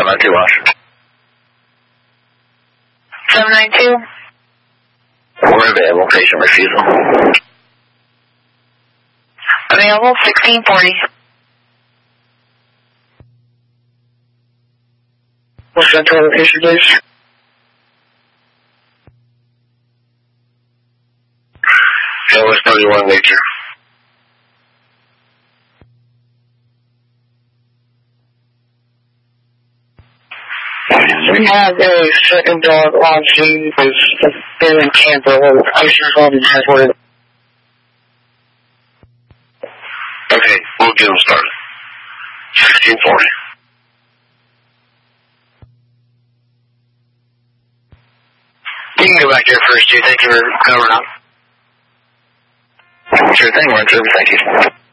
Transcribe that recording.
792 Washington. 792. We're available. Patient refusal. Available 1640. What's that total patient, please? That was 31 major. We have a second dog on scene who's been in Tampa where patients will be transported. Okay, we'll get them started. 1640. You can go back there first, too. Thank you for covering up. Sure thing, we're in service. Thank you.